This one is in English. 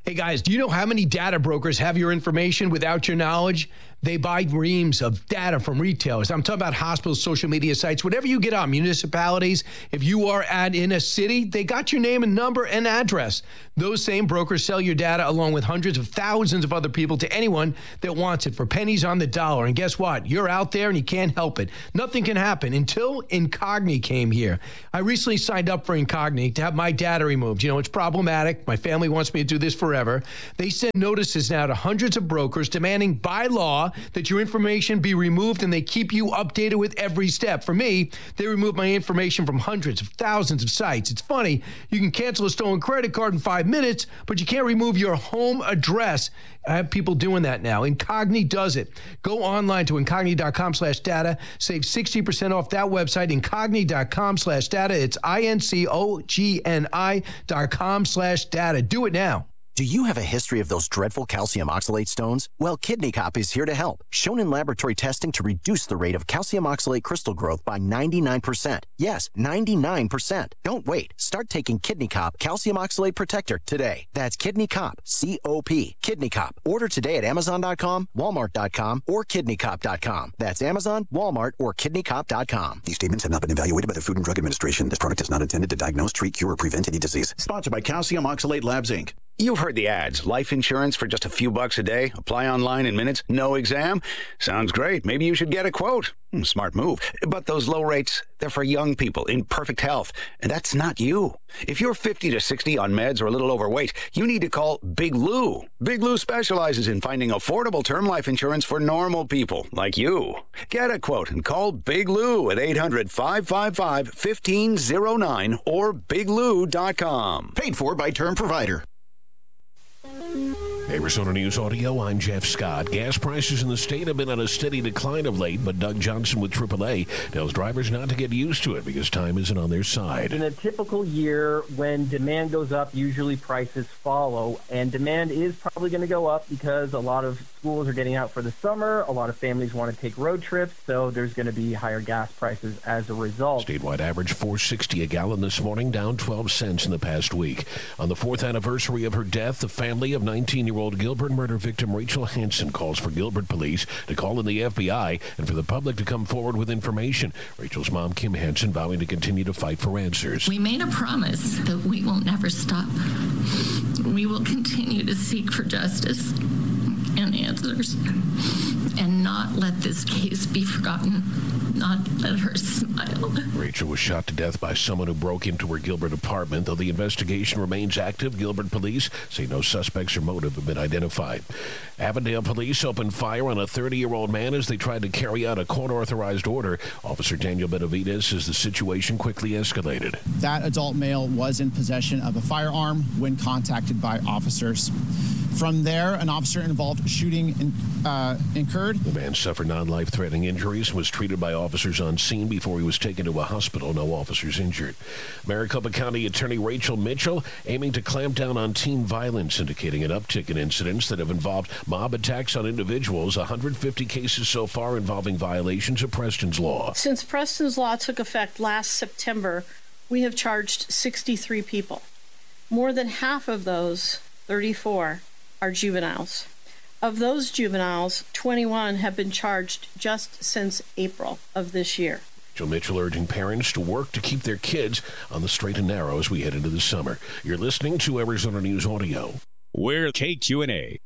Hey guys, do you know how many data brokers have your information without your knowledge? They buy reams of data from retailers. I'm talking about hospitals, social media sites, whatever you get on, municipalities. If you are in a city, they got your name and number and address. Those same brokers sell your data along with hundreds of thousands of other people to anyone that wants it for pennies on the dollar. And guess what? You're out there and you can't help it. Nothing can happen until Incogni came here. I recently signed up for Incogni to have my data removed. You know, it's problematic. My family wants me to do this forever. They send notices now to hundreds of brokers demanding by law that your information be removed, and they keep you updated with every step. For me, they remove my information from hundreds of thousands of sites. It's funny, you can cancel a stolen credit card in 5 minutes, but you can't remove your home address. I have people doing that now. Incogni does it. Go online to incogni.com/data. Save 60% off that website, incogni.com/data. It's INCOGNI.com/data. Do it now. Do you have a history of those dreadful calcium oxalate stones? Well, Kidney Cop is here to help. Shown in laboratory testing to reduce the rate of calcium oxalate crystal growth by 99%. Yes, 99%. Don't wait. Start taking Kidney Cop Calcium Oxalate Protector today. That's Kidney Cop, C-O-P. Kidney Cop. Order today at Amazon.com, Walmart.com, or KidneyCop.com. That's Amazon, Walmart, or KidneyCop.com. These statements have not been evaluated by the Food and Drug Administration. This product is not intended to diagnose, treat, cure, or prevent any disease. Sponsored by Calcium Oxalate Labs, Inc. You've heard the ads. Life insurance for just a few bucks a day. Apply online in minutes. No exam. Sounds great. Maybe you should get a quote. Smart move. But those low rates, they're for young people in perfect health. And that's not you. If you're 50 to 60 on meds or a little overweight, you need to call Big Lou. Big Lou specializes in finding affordable term life insurance for normal people like you. Get a quote and call Big Lou at 800-555-1509 or biglou.com. Paid for by Term Provider. Arizona News Audio, I'm Jeff Scott. Gas prices in the state have been on a steady decline of late, but Doug Johnson with AAA tells drivers not to get used to it because time isn't on their side. In a typical year, when demand goes up, usually prices follow, and demand is probably going to go up because a lot of schools are getting out for the summer, a lot of families want to take road trips, so there's going to be higher gas prices as a result. Statewide average $4.60 a gallon this morning, down 12 cents in the past week. On the 4th anniversary of her death, the family of 19-year-old Gilbert murder victim Rachel Hansen calls for Gilbert police to call in the FBI and for the public to come forward with information. Rachel's mom, Kim Hansen, vowing to continue to fight for answers. We made a promise that we will never stop. We will continue to seek for justice and answers and not let this case be forgotten, not let her smile. Rachel was shot to death by someone who broke into her Gilbert apartment. Though the investigation remains active, Gilbert police say no suspects or motive have been identified. Avondale police opened fire on a 30-year-old man as they tried to carry out a court-authorized order. Officer Daniel Benavides says the situation quickly escalated. That adult male was in possession of a firearm when contacted by officers. From there, an officer-involved shooting occurred. The man suffered non-life-threatening injuries and was treated by officers on scene before he was taken to a hospital. No officers injured. Maricopa County Attorney Rachel Mitchell aiming to clamp down on teen violence, indicating an uptick in incidents that have involved mob attacks on individuals. 150 cases so far involving violations of Preston's Law. Since Preston's Law took effect last September, we have charged 63 people. More than half of those, 34, are juveniles. Of those juveniles, 21 have been charged just since April of this year. Joe Mitchell urging parents to work to keep their kids on the straight and narrow as we head into the summer. You're listening to Arizona News Audio. We're KQNA.